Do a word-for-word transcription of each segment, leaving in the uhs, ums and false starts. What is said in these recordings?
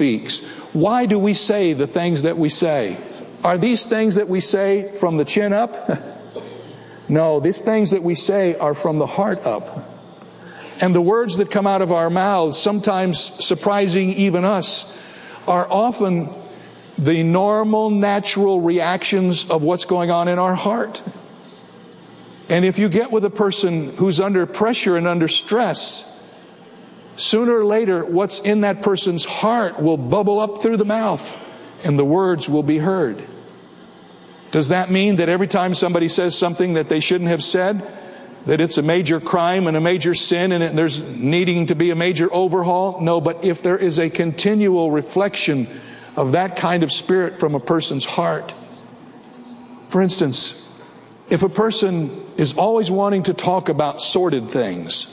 speaks. Why do we say the things that we say? Are these things that we say from the chin up? No, these things that we say are from the heart up. And the words that come out of our mouths, sometimes surprising even us, are often the normal, natural reactions of what's going on in our heart. And if you get with a person who's under pressure and under stress, sooner or later, what's in that person's heart will bubble up through the mouth, and the words will be heard. Does that mean that every time somebody says something that they shouldn't have said, that it's a major crime and a major sin and there's needing to be a major overhaul? No, but if there is a continual reflection of that kind of spirit from a person's heart. For instance, if a person is always wanting to talk about sordid things,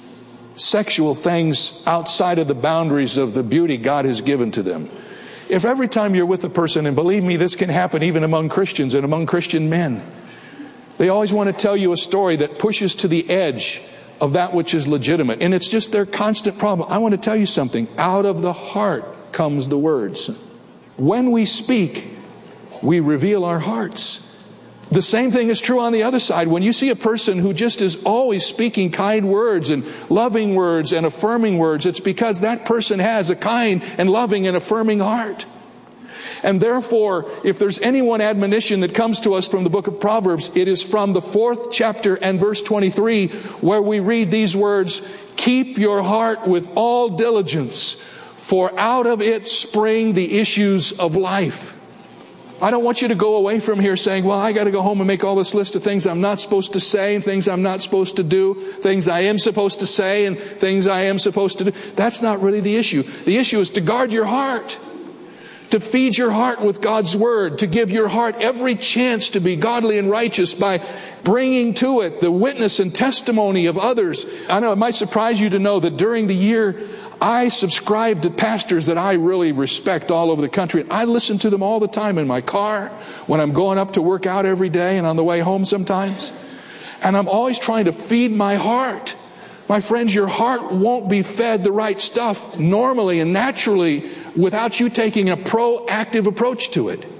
sexual things outside of the boundaries of the beauty God has given to them, if every time you're with a person, and believe me, this can happen even among Christians and among Christian men, they always want to tell you a story that pushes to the edge of that which is legitimate. And it's just their constant problem. I want to tell you something. Out of the heart comes the words. When we speak, we reveal our hearts. The same thing is true on the other side. When you see a person who just is always speaking kind words and loving words and affirming words, it's because that person has a kind and loving and affirming heart. And therefore, if there's any one admonition that comes to us from the book of Proverbs, it is from the fourth chapter and verse twenty-three, where we read these words, "Keep your heart with all diligence, for out of it spring the issues of life." I don't want you to go away from here saying, well, I got to go home and make all this list of things I'm not supposed to say and things I'm not supposed to do, things I am supposed to say and things I am supposed to do. That's not really the issue. The issue is to guard your heart, to feed your heart with God's Word, to give your heart every chance to be godly and righteous by bringing to it the witness and testimony of others. I know it might surprise you to know that during the year, I subscribe to pastors that I really respect all over the country. I listen to them all the time in my car, when I'm going up to work out every day and on the way home sometimes. And I'm always trying to feed my heart. My friends, your heart won't be fed the right stuff normally and naturally without you taking a proactive approach to it.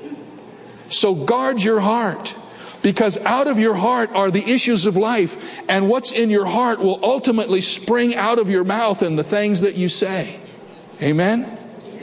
So guard your heart, because out of your heart are the issues of life, and what's in your heart will ultimately spring out of your mouth and the things that you say. Amen?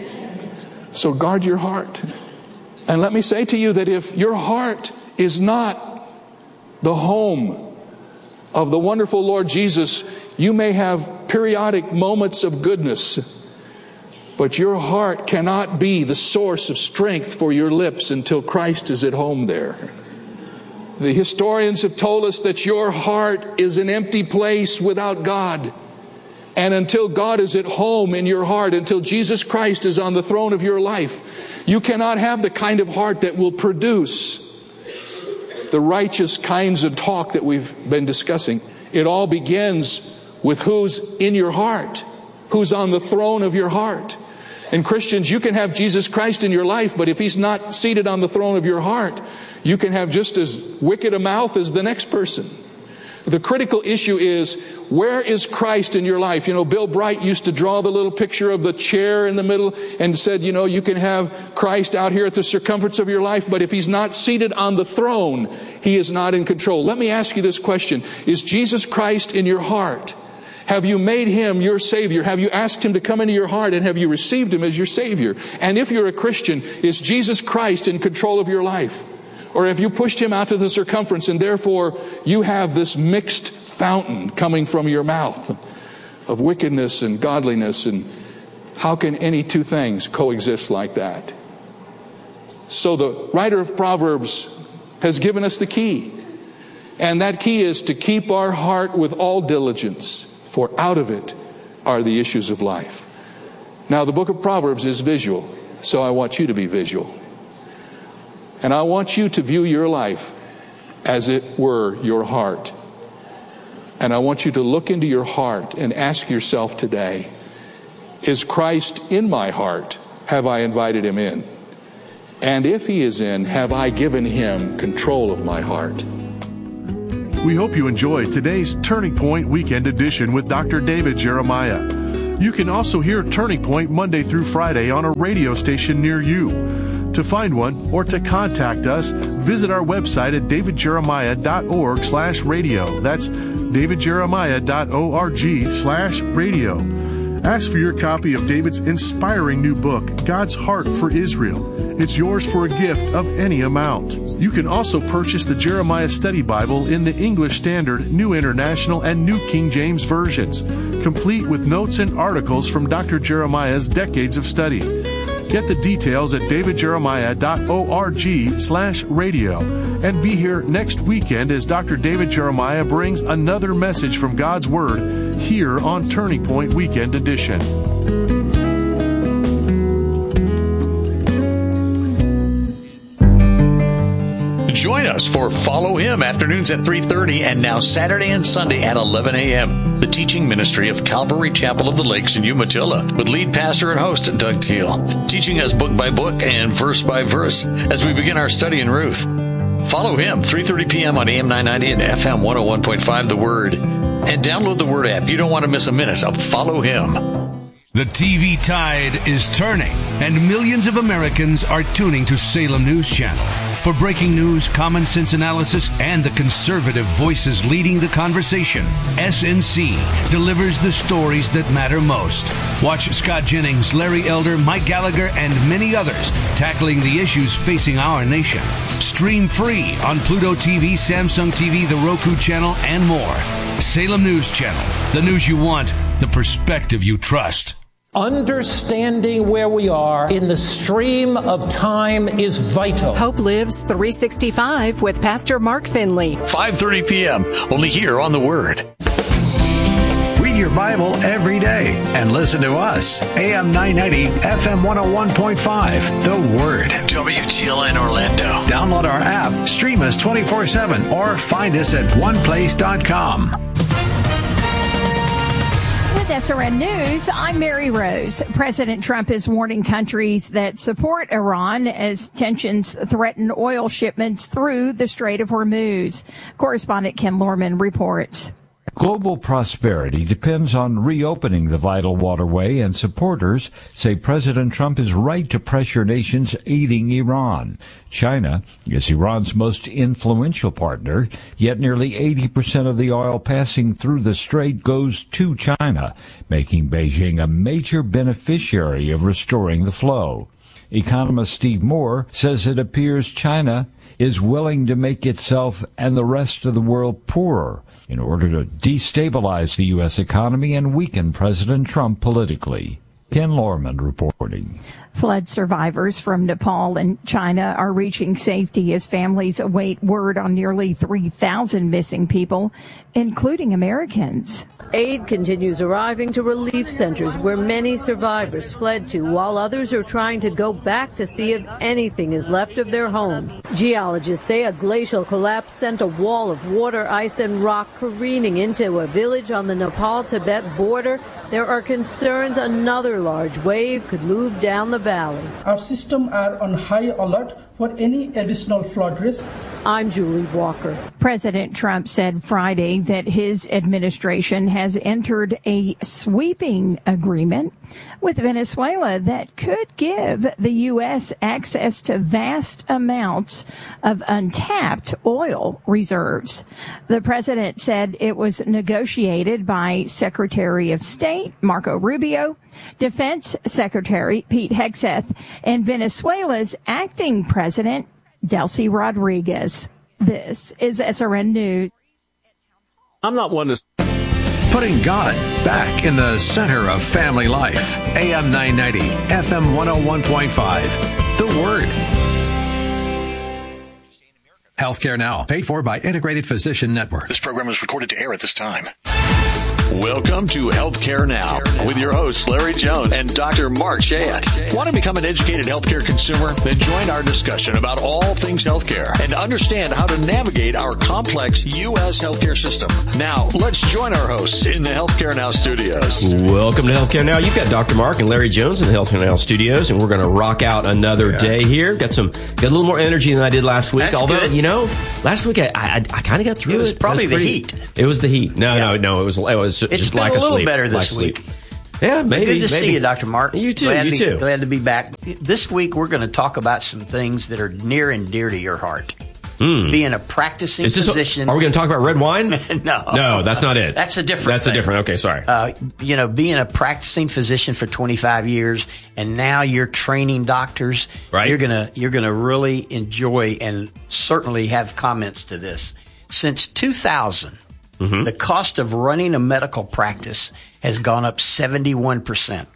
So guard your heart. And let me say to you that if your heart is not the home of the wonderful Lord Jesus, you may have periodic moments of goodness, but your heart cannot be the source of strength for your lips until Christ is at home there. The historians have told us that your heart is an empty place without God. And until God is at home in your heart, until Jesus Christ is on the throne of your life, you cannot have the kind of heart that will produce the righteous kinds of talk that we've been discussing. It all begins with who's in your heart, who's on the throne of your heart. And Christians, you can have Jesus Christ in your life, but if He's not seated on the throne of your heart, you can have just as wicked a mouth as the next person. The critical issue is, where is Christ in your life? You know, Bill Bright used to draw the little picture of the chair in the middle and said, you know, you can have Christ out here at the circumference of your life, but if He's not seated on the throne, He is not in control. Let me ask you this question. Is Jesus Christ in your heart? Have you made Him your Savior? Have you asked Him to come into your heart, and have you received Him as your Savior? And if you're a Christian, is Jesus Christ in control of your life? Or have you pushed Him out to the circumference, and therefore you have this mixed fountain coming from your mouth of wickedness and godliness? And how can any two things coexist like that? So the writer of Proverbs has given us the key. And that key is to keep our heart with all diligence, for out of it are the issues of life. Now, the book of Proverbs is visual, so I want you to be visual. And I want you to view your life as it were your heart. And I want you to look into your heart and ask yourself today, is Christ in my heart? Have I invited Him in? And if He is in, have I given Him control of my heart? We hope you enjoyed today's Turning Point Weekend Edition with Doctor David Jeremiah. You can also hear Turning Point Monday through Friday on a radio station near you. To find one or to contact us, visit our website at davidjeremiah.org slash radio. That's davidjeremiah.org slash radio. Ask for your copy of David's inspiring new book, God's Heart for Israel. It's yours for a gift of any amount. You can also purchase the Jeremiah Study Bible in the English Standard, New International, and New King James versions, complete with notes and articles from Doctor Jeremiah's decades of study. Get the details at davidjeremiah.org slash radio. And be here next weekend as Doctor David Jeremiah brings another message from God's Word here on Turning Point Weekend Edition. Join us for Follow Him afternoons at three thirty and now Saturday and Sunday at eleven a.m. The teaching ministry of Calvary Chapel of the Lakes in Umatilla with lead pastor and host Doug Teal, teaching us book by book and verse by verse as we begin our study in Ruth. Follow Him three thirty p.m. on A M nine ninety and F M one oh one point five The Word. And download the Word app. You don't want to miss a minute of Follow Him. The T V tide is turning, and millions of Americans are tuning to Salem News Channel. For breaking news, common sense analysis, and the conservative voices leading the conversation, S N C delivers the stories that matter most. Watch Scott Jennings, Larry Elder, Mike Gallagher, and many others tackling the issues facing our nation. Stream free on Pluto T V, Samsung T V, the Roku channel, and more. Salem News Channel. The news you want, the perspective you trust. Understanding where we are in the stream of time is vital. Hope Lives three sixty-five with Pastor Mark Finley. five thirty p.m. only here on The Word. Read your Bible every day and listen to us. A M nine ninety, F M one oh one point five. The Word. W T L N Orlando. Download our app, stream us twenty-four seven, or find us at one place dot com. With S R N News, I'm Mary Rose. President Trump is warning countries that support Iran as tensions threaten oil shipments through the Strait of Hormuz. Correspondent Ken Lorman reports. Global prosperity depends on reopening the vital waterway, and supporters say President Trump is right to pressure nations aiding Iran. China is Iran's most influential partner, yet nearly eighty percent of the oil passing through the strait goes to China, making Beijing a major beneficiary of restoring the flow. Economist Steve Moore says it appears China is willing to make itself and the rest of the world poorer in order to destabilize the U S economy and weaken President Trump politically. Ken Lorman reporting. Flood survivors from Nepal and China are reaching safety as families await word on nearly three thousand missing people, including Americans. Aid continues arriving to relief centers where many survivors fled to, while others are trying to go back to see if anything is left of their homes. Geologists say a glacial collapse sent a wall of water, ice, and rock careening into a village on the Nepal-Tibet border. There are concerns another large wave could move down the valley. Our systems are on high alert for any additional flood risks. I'm Julie Walker. President Trump said Friday that his administration has entered a sweeping agreement with Venezuela that could give the U S access to vast amounts of untapped oil reserves. The president said it was negotiated by Secretary of State Marco Rubio, Defense Secretary Pete Hegseth, and Venezuela's acting president, Delcy Rodriguez. This is S R N News. I'm not one to... Putting God back in the center of family life. A M nine ninety, F M one oh one point five. The Word. Healthcare Now, paid for by Integrated Physician Network. This program is recorded to air at this time. Welcome to Healthcare Now with your hosts Larry Jones and Doctor Mark Shayat. Want to become an educated healthcare consumer? Then join our discussion about all things healthcare and understand how to navigate our complex U S healthcare system. Now, let's join our hosts in the Healthcare Now studios. Welcome to Healthcare Now. You've got Doctor Mark and Larry Jones in the Healthcare Now studios, and we're going to rock out another yeah. day here. Got some, got a little more energy than I did last week. That's Although, good. you know, last week I, I, I kind of got through it. It was it. probably it was the pretty, heat. It was the heat. No, yeah. no, no. It was, it was it's just been like a little asleep, better like this sleep. week. Yeah, maybe. Good to maybe. see you, Doctor Mark. You too, glad you to, too. Glad to be back. This week, we're going to talk about some things that are near and dear to your heart. Mm. Being a practicing Is this physician. A, are we going to talk about red wine? no. No, that's not it. That's a different That's thing. a different, okay, sorry. Uh, you know, being a practicing physician for twenty-five years, and now you're training doctors. Right. You're going to you're gonna really enjoy and certainly have comments to this. Since two thousand, mm-hmm. the cost of running a medical practice has gone up seventy-one percent.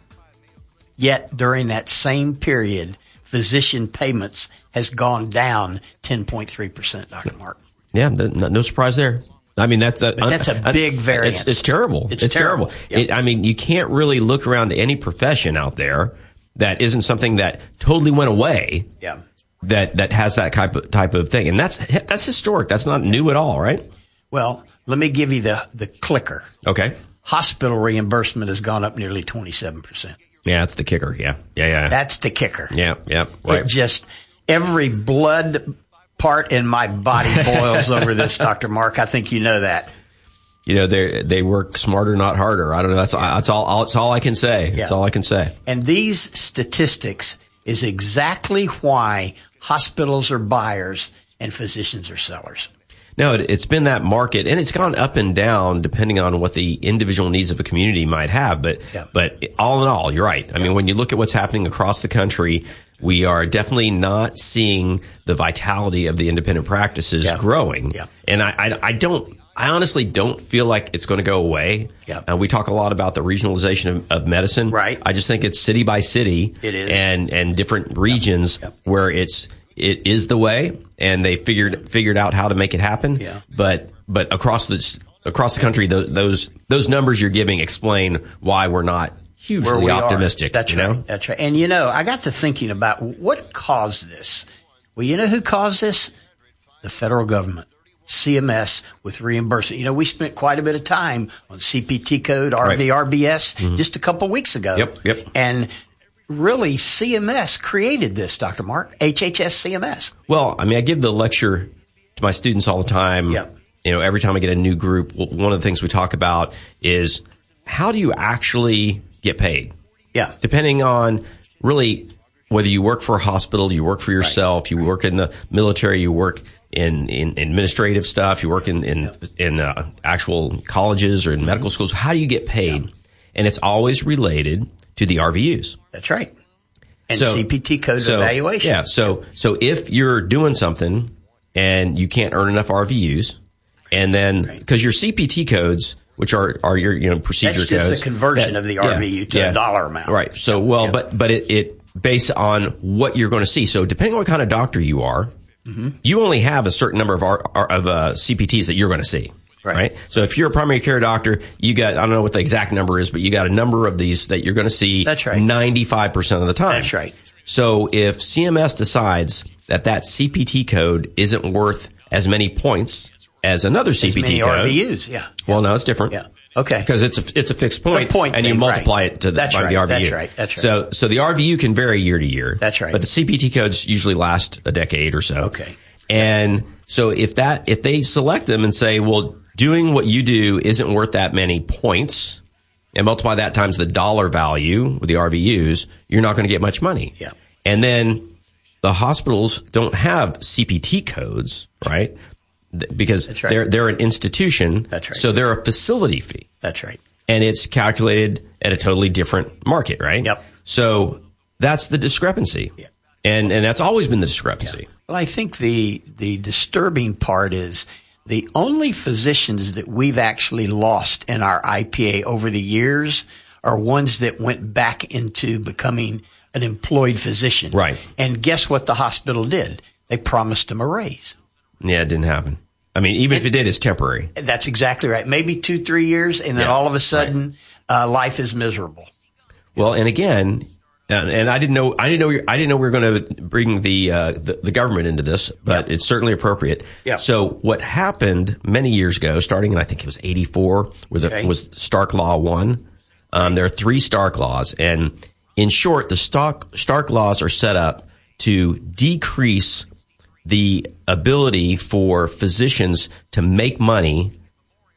Yet during that same period, physician payments has gone down ten point three percent, Doctor Mark. Yeah, no, no surprise there. I mean, that's a, but that's a uh, big variance. It's, it's terrible. It's, it's terrible. terrible. Yep. It, I mean, you can't really look around to any profession out there that isn't something that totally went away. Yeah. That that has that type of type of thing, and that's that's historic. That's not new at all, right? Well, let me give you the the clicker. Okay. Hospital reimbursement has gone up nearly twenty-seven percent. Yeah, that's the kicker. Yeah, yeah, yeah. That's the kicker. Yeah, yeah. Right. It just every blood part in my body boils over this, Doctor Mark. I think you know that. You know, they they work smarter, not harder. I don't know. That's yeah. that's all. That's all I can say. Yeah. That's all I can say. And these statistics is exactly why hospitals are buyers and physicians are sellers. No, it, it's been that market, and it's gone up and down depending on what the individual needs of a community might have. But yeah. but all in all, you're right. I yeah. mean, when you look at what's happening across the country, we are definitely not seeing the vitality of the independent practices yeah. growing. Yeah. And I, I, I don't. I honestly don't feel like it's going to go away. Yeah. Uh, we talk a lot about the regionalization of, of medicine. Right. I just think it's city by city. It is. And, and different regions Yep. Yep. where it's, it is the way, and they figured, figured out how to make it happen. Yeah. But, but across the, across the country, those, those, those numbers you're giving explain why we're not hugely Where we optimistic. Are. That's you right. know? That's right. And you know, I got to thinking about what caused this. Well, you know who caused this? The federal government. C M S with reimbursement. You know, we spent quite a bit of time on C P T code, R V R B S, right. mm-hmm. just a couple of weeks ago. Yep, yep. And really, C M S created this, Doctor Mark, H H S C M S. Well, I mean, I give the lecture to my students all the time. Yep. You know, every time I get a new group, one of the things we talk about is how do you actually get paid? Yeah. Depending on really whether you work for a hospital, you work for yourself, right. you work in the military, you work in, in administrative stuff, you work in, in, yeah. in uh, actual colleges or in mm-hmm. medical schools. How do you get paid? Yeah. And it's always related to the R V Us. That's right. And so, C P T code so, evaluation. Yeah. So, so if you're doing something and you can't earn enough R V Us, and then because right. your C P T codes, which are, are your, you know, procedure That's just codes. a conversion that, of the R V U yeah, to yeah. a dollar amount. Right. So, well, yeah. but, but it, it based on what you're going to see. So depending on what kind of doctor you are, mm-hmm. you only have a certain number of, R, of uh, C P Ts that you're going to see. Right. right. So if you're a primary care doctor, you got, I don't know what the exact number is, but you got a number of these that you're going to see. That's right. ninety-five percent of the time. That's right. So if C M S decides that that C P T code isn't worth as many points as another C P T as many code. R V Us, yeah. Well, no, it's different. Yeah. Okay. Because it's a, it's a fixed point, the point and thing, you multiply right. it to the, That's by right. the R V U. That's right. That's right. So, so the R V U can vary year to year. That's right. But the C P T codes usually last a decade or so. Okay. And so if that, if they select them and say, well, doing what you do isn't worth that many points, and multiply that times the dollar value with the R V Us, you're not going to get much money. Yeah. And then the hospitals don't have C P T codes, right? Because That's right. they're they're an institution. That's right. So they're a facility fee. That's right. And it's calculated at a totally different market, right? Yep. So that's the discrepancy. Yeah. And and that's always been the discrepancy. Yeah. Well, I think the the disturbing part is the only physicians that we've actually lost in our I P A over the years are ones that went back into becoming an employed physician. Right. And guess what the hospital did? They promised them a raise. Yeah, it didn't happen. I mean, even and, if it did, it's temporary. That's exactly right. Maybe two, three years, and then yeah, all of a sudden, right. uh, life is miserable. Well, and again, and, and I didn't know, I didn't know, I didn't know we were going to bring the, uh, the the government into this, but yep. it's certainly appropriate. Yep. So what happened many years ago, starting in I think it was eighty-four, where the, okay. was Stark Law one. Um, there are three Stark Laws, and in short, the Stark Stark Laws are set up to decrease the ability for physicians to make money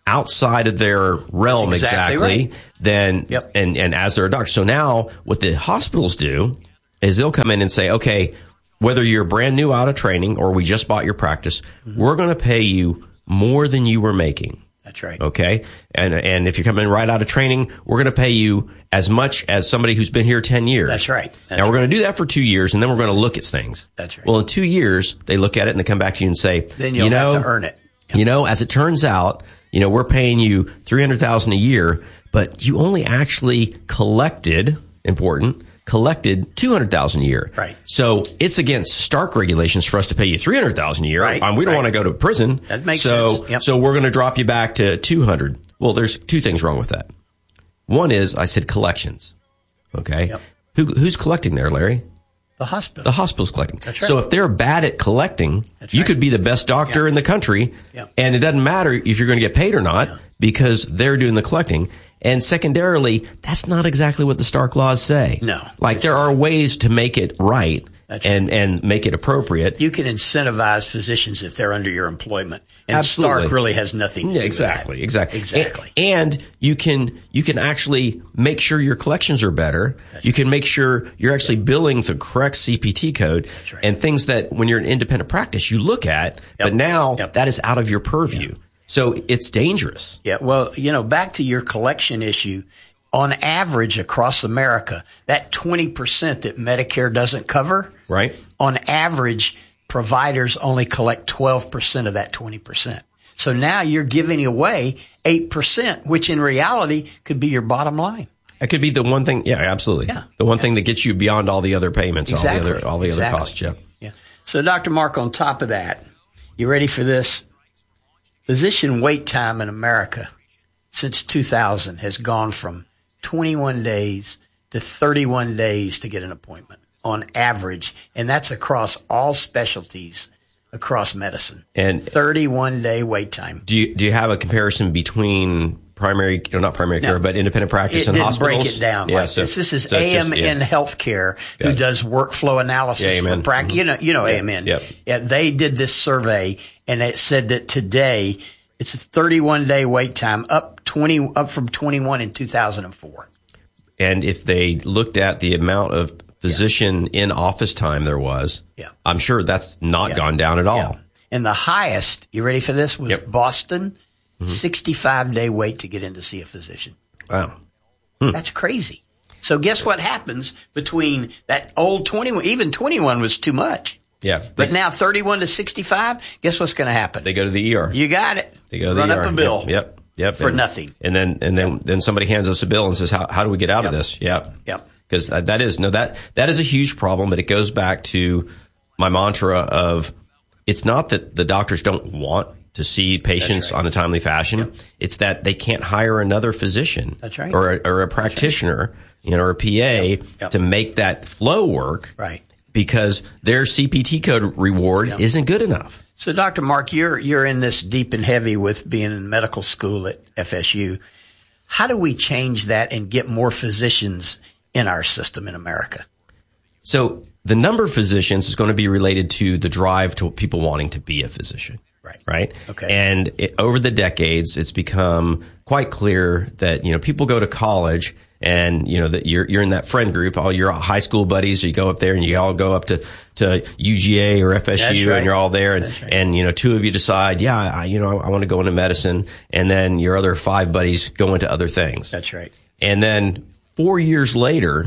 outside of their realm That's exactly, exactly, right. then Yep. and and as they're a doctor. So now what the hospitals do is they'll come in and say, okay, whether you're brand new out of training or we just bought your practice, mm-hmm. we're going to pay you more than you were making. That's right. Okay. And, and if you're coming right out of training, we're going to pay you as much as somebody who's been here ten years. That's right. That's now we're right. going to do that for two years and then we're going to look at things. That's right. Well, in two years, they look at it and they come back to you and say, then you'll you know, have to earn it. Yep. You know, as it turns out, you know, we're paying you three hundred thousand dollars a year, but you only actually collected, important, collected two hundred thousand dollars a year. Right. So it's against Stark regulations for us to pay you three hundred thousand dollars a year. Right. Um, we don't right. want to go to prison. That makes so, sense. Yep. So we're going to drop you back to two hundred. Well, there's two things wrong with that. One is I said collections. Okay. Yep. Who, who's collecting there, Larry? The hospital. The hospital's collecting. That's right. So if they're bad at collecting, That's you right. could be the best doctor Yeah. in the country, Yeah. and it doesn't matter if you're going to get paid or not Yeah. because they're doing the collecting. And secondarily, that's not exactly what the Stark laws say. No. Like there are ways to make it right That's and, and make it appropriate. You can incentivize physicians if they're under your employment. And Absolutely. Stark really has nothing to Yeah, do exactly, with that. exactly, Exactly. And, and you can you can actually make sure your collections are better. That's you can make sure you're actually billing the correct C P T code right. and things that when you're an independent practice you look at, Yep. but now Yep. that is out of your purview. Yeah. So it's dangerous. Yeah, well, you know, back to your collection issue, on average across America, that twenty percent that Medicare doesn't cover, right? On average, providers only collect twelve percent of that twenty percent. So now you're giving away eight percent, which in reality could be your bottom line. It could be the one thing. Yeah, absolutely. Yeah. The one thing that gets you beyond all the other payments, Exactly. all the other, all the exactly. other costs. Yeah. Yeah. So Doctor Mark, on top of that, you ready for this? Physician wait time in America since two thousand has gone from twenty-one days to thirty-one days to get an appointment on average. And that's across all specialties across medicine. And thirty-one day wait time. Do you, do you have a comparison between primary, or not primary care, No. but independent practice It and didn't hospitals? break it down Yeah, like so- this. This is so it's just- A M N yeah. Healthcare, Got who it. does workflow analysis Yeah, for Amen. practice. Mhm. You know, you know, Yeah. A M N. Yep. Yeah, they did this survey, and it said that today it's a thirty-one day wait time, up twenty, up from twenty-one in two thousand four. And if they looked at the amount of physician in office time there was, Yeah. I'm sure that's not Yeah. gone down at all. Yeah. And the highest, you ready for this, was Yep. Boston, sixty-five day wait to get in to see a physician. Wow. That's crazy. So guess what happens between that old twenty-one, even twenty-one was too much. Yeah. But now thirty-one to sixty-five, guess what's going to happen? They go to the E R. You got it. They go to the Run E R. up a bill. Yep. Yep. yep. For and, nothing. And then and then then somebody hands us a bill and says, "How how do we get out Yep. of this?" Yep. Yep. Because that, that is no that that is a huge problem, but it goes back to my mantra of it's not that the doctors don't want to see patients right. on a timely fashion. Yep. It's that they can't hire another physician That's right. or a, or a practitioner, you know, or a P A Yep. Yep. to make that flow work. Right. Because their C P T code reward Yep. isn't good enough. So, Doctor Mark, you're you're in this deep and heavy with being in medical school at F S U. How do we change that and get more physicians in our system in America? So the number of physicians is going to be related to the drive to people wanting to be a physician. Right. Right. Okay. And it, over the decades, it's become quite clear that, you know, people go to college and, you know, that you're, you're in that friend group, all your high school buddies, you go up there and you all go up to, to U G A or F S U. That's right. And you're all there and, That's right. and, you know, two of you decide, yeah, I, you know, I want to go into medicine. And then your other five buddies go into other things. That's right. And then four years later,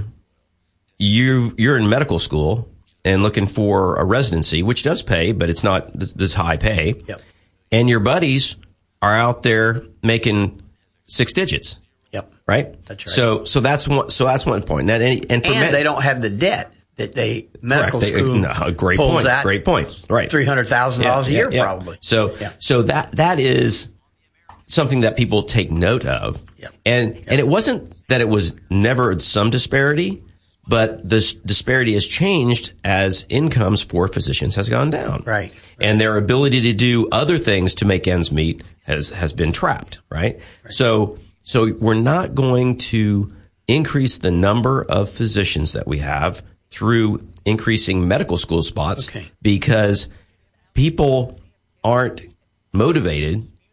you, you're in medical school and looking for a residency, which does pay, but it's not this, this high pay. Yep. And your buddies are out there making six digits. Yep. Right? That's right. So, so that's one, so that's one point. And, and, and, for And med- they don't have the debt that they medical Correct. They- school no, great pulls point. out Great point. Right. three hundred thousand dollars a Yeah, year, yeah, yeah. probably. So, Yeah. so that, that is something that people take note of. Yep. And, Yep. and it wasn't that it was never some disparity, but this disparity has changed as incomes for physicians has gone down. Right. And their ability to do other things to make ends meet has, has been trapped. Right. Right. So, so we're not going to increase the number of physicians that we have through increasing medical school spots Okay. because people aren't motivated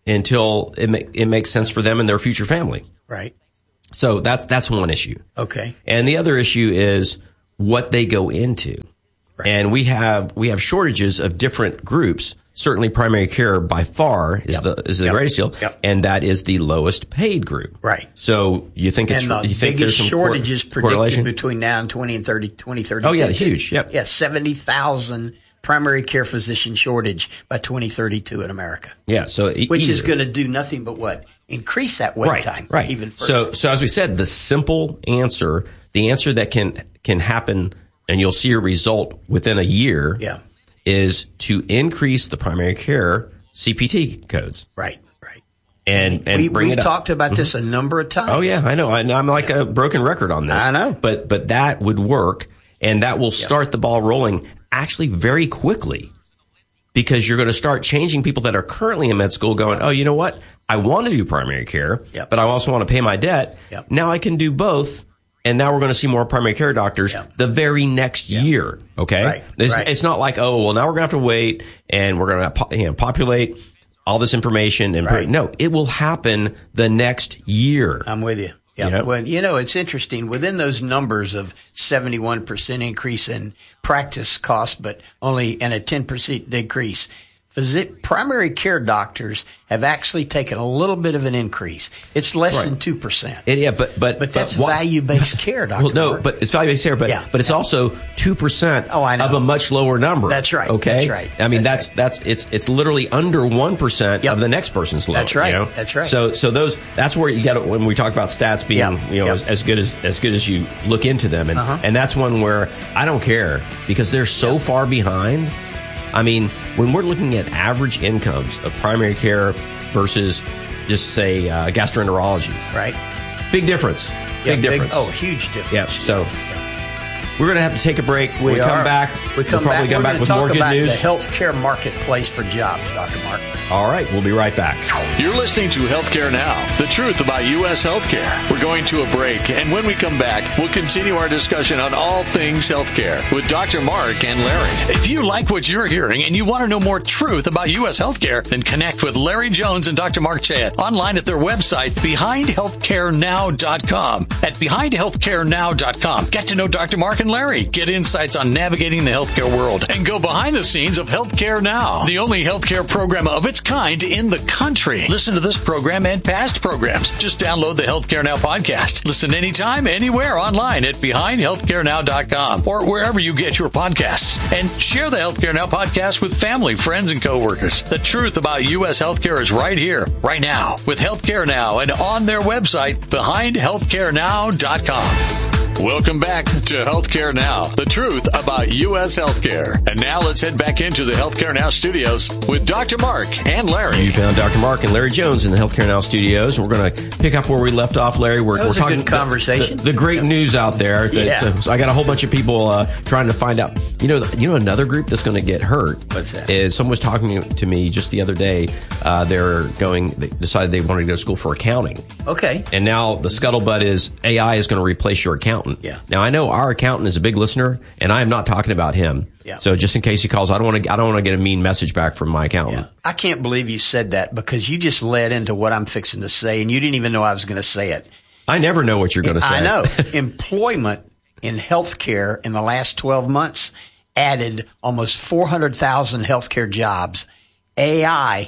until it, ma- it makes sense for them and their future family. Right. So that's that's one issue. Okay. And the other issue is what they go into. Right. And we have we have shortages of different groups. Certainly primary care by far is yep. the is the yep. greatest deal. Yep. And that is the lowest paid group. Right. So you think it's and the you think biggest there's some shortages cor- predicted between now and twenty and thirty, twenty thirty. Oh yeah, huge. Yep. Yeah, seventy thousand primary care physician shortage by twenty thirty-two in America. Yeah, so e- which easily. is going to do nothing but what? Increase that wait right, time right. even further. So so as we said, the simple answer, the answer that can can happen and you'll see a result within a year yeah. is to increase the primary care C P T codes. Right, right. And, and we, bring we've it up. talked about mm-hmm. this a number of times. Oh yeah, I know. I, I'm like yeah. a broken record on this. I know. But but that would work, and that will start yeah. the ball rolling actually very quickly, because you're going to start changing people that are currently in med school going, oh, you know what? I want to do primary care, yep. but I also want to pay my debt. Yep. Now I can do both. And now we're going to see more primary care doctors yep. the very next yep. year. Okay. Right. It's, right. it's not like, oh, well, now we're going to have to wait and we're going to you know, populate all this information and right. put, no, it will happen the next year. I'm with you. Yeah. You know? Well, you know, it's interesting within those numbers of seventy-one percent increase in practice costs, but only and a ten percent decrease. Visit primary care doctors have actually taken a little bit of an increase. It's less right. than two percent. It, yeah, but but but that's but value-based care, Doctor Well, no, Mark. but it's value-based care, but yeah. but it's yeah. also two percent oh, I know. of a much lower number. That's right. Okay, that's right. I mean that's that's right. that's it's it's literally under one percent yep. of the next person's load. That's right. You know? That's right. So so those that's where you got to, when we talk about stats being yep. you know yep. as, as good as as good as you look into them, and uh-huh. and that's one where I don't care because they're so yep. far behind. I mean, when we're looking at average incomes of primary care versus just say uh, gastroenterology, right? Big difference. Yeah, big difference. Big, oh, huge difference. Yeah. So yeah. we're going to have to take a break. We we are. come back. We come we'll probably back. come we're back with talk more good about news. The healthcare marketplace for jobs, Doctor Mark. All right, we'll be right back. You're listening to Healthcare Now, the truth about U S healthcare. We're going to a break, and when we come back, we'll continue our discussion on all things healthcare with Doctor Mark and Larry. If you like what you're hearing and you want to know more truth about U S healthcare, then connect with Larry Jones and Doctor Mark Chad online at their website, behind healthcare now dot com. At behind healthcare now dot com, get to know Doctor Mark and Larry, get insights on navigating the healthcare world, and go behind the scenes of Healthcare Now, the only healthcare program of its kind in the country. Listen to this program and past programs. Just download the Healthcare Now podcast. Listen anytime, anywhere online at behind healthcare now dot com or wherever you get your podcasts. And share the Healthcare Now podcast with family, friends, and coworkers. The truth about U S healthcare is right here, right now, with Healthcare Now and on their website, behind healthcare now dot com. Welcome back to Healthcare Now, the truth about U S healthcare. And now let's head back into the Healthcare Now studios with Doctor Mark and Larry. You found Doctor Mark and Larry Jones in the Healthcare Now studios. We're going to pick up where we left off, Larry. We're, that was we're talking a good conversation. The, the, the great yeah. news out there. That, yeah. so, so I got a whole bunch of people uh, trying to find out. You know, you know, another group that's going to get hurt. What's that? Is someone was talking to me just the other day. Uh, they're going. They decided they wanted to go to school for accounting. Okay. And now the scuttlebutt is A I is going to replace your accountant. Yeah. Now I know our accountant is a big listener, and I am not talking about him. Yeah. So just in case he calls, I don't want to. I don't want to get a mean message back from my accountant. Yeah. I can't believe you said that because you just led into what I'm fixing to say, and you didn't even know I was going to say it. I never know what you're going to say. I know. Employment in healthcare in the last twelve months added almost four hundred thousand healthcare jobs. A I,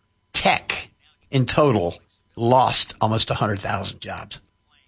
tech in total lost almost one hundred thousand jobs.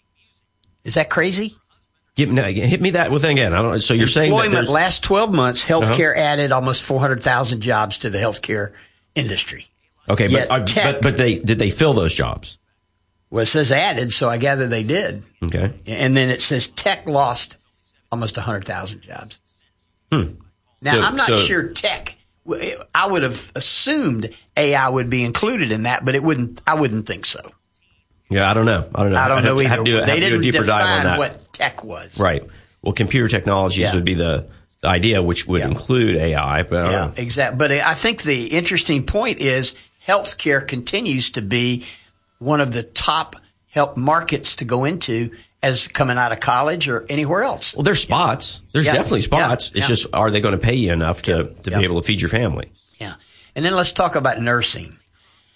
Is that crazy? Give, no, hit me that with again. I don't. So you're saying that employment last twelve months, healthcare uh-huh. added almost four hundred thousand jobs to the healthcare industry. Okay, Yet but, uh, tech, but but they did they fill those jobs? Well, it says added, so I gather they did. Okay, and then it says tech lost almost one hundred thousand jobs. Hmm. Now so, I'm not so, sure tech. I would have assumed A I would be included in that, but it wouldn't. I wouldn't think so. Yeah, I don't know. I don't know. I don't I'd know have, either. Have to do, they have didn't to do a deeper dive on define that. what tech was. Right. Well, computer technologies Yeah. would be the, the idea, which would Yeah. include A I. But I don't Yeah, know. exactly. But I think the interesting point is healthcare continues to be one of the top health markets to go into as coming out of college or anywhere else. Well, there's spots. There's Yeah. definitely spots. Yeah. It's Yeah. just, are they going to pay you enough to, Yeah. to Yeah. be able to feed your family? Yeah. And then let's talk about nursing.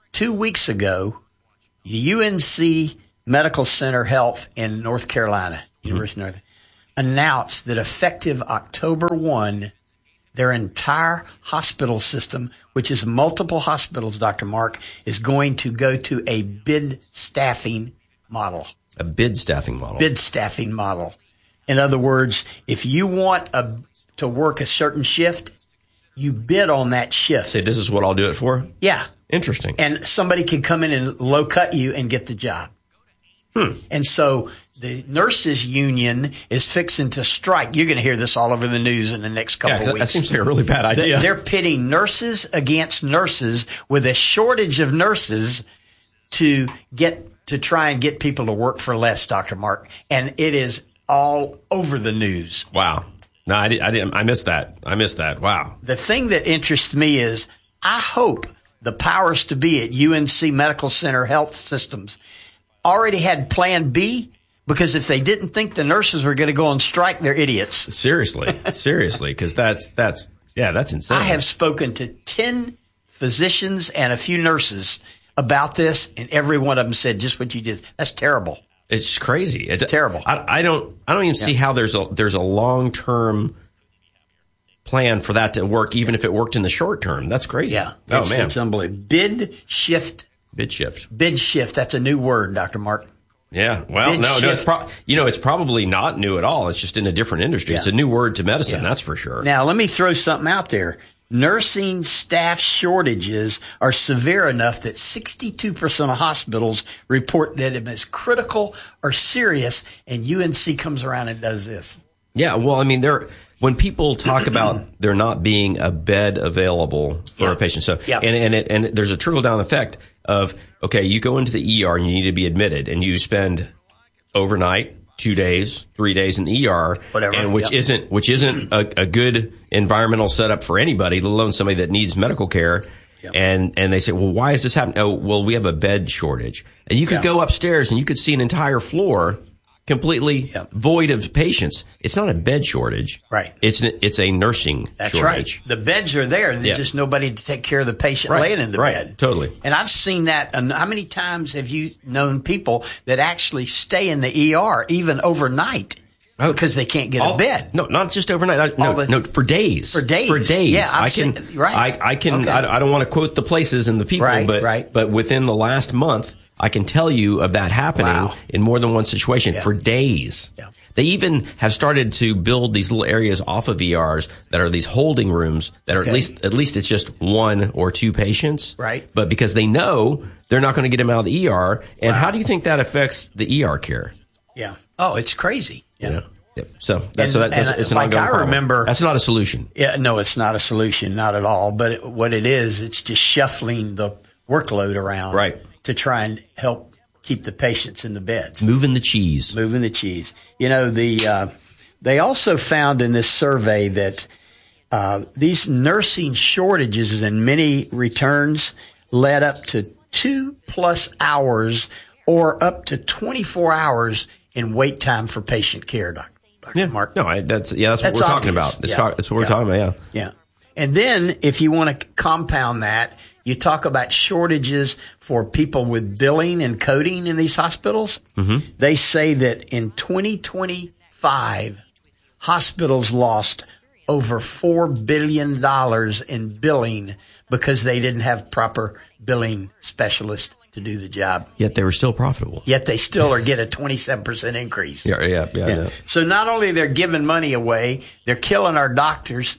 two weeks ago, the U N C Medical Center Health in North Carolina, mm-hmm. University of North, announced that effective October first, their entire hospital system, which is multiple hospitals, Doctor Mark, is going to go to a bid staffing model. A bid staffing model. Bid staffing model. In other words, if you want a, to work a certain shift, you bid on that shift. Say, this is what I'll do it for? Yeah. Interesting. And somebody can come in and low cut you and get the job. Hmm. And so the nurses union is fixing to strike. You're going to hear this all over the news in the next couple yeah, of weeks. That seems like a really bad idea. They're pitting nurses against nurses with a shortage of nurses to get to try and get people to work for less, Doctor Mark. And it is all over the news. Wow. No, I, did, I didn't. I missed that. I missed that. Wow. The thing that interests me is I hope the powers to be at U N C Medical Center Health Systems already had plan B, because if they didn't think the nurses were going to go on strike, they're idiots. Seriously. Seriously. Because that's, that's, yeah, that's insane. I have spoken to ten physicians and a few nurses about this, and every one of them said just what you did. That's terrible. It's crazy. It's, it's terrible. I, I don't, I don't even yeah. see how there's a, there's a long-term plan for that to work, even if it worked in the short term. That's crazy. Yeah. Oh, it's, man. It's unbelievable. Bid shift. Bid shift. Bid shift. That's a new word, Doctor Mark. Yeah. Well, Bid no, shift. no, it's pro- you know, it's probably not new at all. It's just in a different industry. Yeah. It's a new word to medicine. Yeah. That's for sure. Now, let me throw something out there. Nursing staff shortages are severe enough that sixty-two percent of hospitals report that it is critical or serious, and U N C comes around and does this. Yeah. Well, I mean, there, when people talk about there not being a bed available for yeah. a patient. So, yeah. and, and, it, and there's a trickle down effect of, okay, you go into the E R and you need to be admitted, and you spend overnight, two days, three days in the E R, whatever, and which yep. isn't, which isn't a, a good environmental setup for anybody, let alone somebody that needs medical care. Yep. And, and they say, well, why is this happening? Oh, well, we have a bed shortage. And you could yeah. go upstairs and you could see an entire floor completely yep. void of patients. It's not a bed shortage. Right. It's an, it's a nursing That's shortage. right. The beds are there. There's yeah. just nobody to take care of the patient right. laying in the right. bed. Totally. And I've seen that. And how many times have you known people that actually stay in the E R even overnight oh. because they can't get All, a bed? No, not just overnight. I, no, the, no, for days. For days. For days. Yeah, I've I can. seen, right. I, I can. Okay. I, I don't want to quote the places and the people, right, but right. but within the last month, I can tell you of that happening wow. in more than one situation yeah. for days. Yeah. They even have started to build these little areas off of E Rs that are these holding rooms that are okay. at least at least it's just one or two patients. Right. But because they know they're not going to get them out of the E R, and wow. how do you think that affects the E R care? Yeah. Oh, it's crazy. Yeah. You know? Yep. So that's and, so that, that's and it's an like ongoing I problem. remember, that's not a solution. Yeah, no, it's not a solution, not at all. But it, what it is, it's just shuffling the workload around, right, to try and help keep the patients in the beds. Moving the cheese. Moving the cheese. You know, the uh, they also found in this survey that uh, these nursing shortages and many returns led up to two plus hours or up to twenty-four hours in wait time for patient care, Doctor Yeah, Mark. No, I, that's yeah, that's, that's what we're obvious. talking about. That's, yeah. talk, that's what we're yeah. talking about. Yeah, yeah. And then, if you want to compound that, you talk about shortages for people with billing and coding in these hospitals. Mm-hmm. They say that in twenty twenty-five, hospitals lost over four billion dollars in billing because they didn't have proper billing specialists to do the job. Yet they were still profitable. Yet they still are get a twenty-seven percent increase. Yeah, yeah, yeah. yeah. So not only they're giving money away, they're killing our doctors,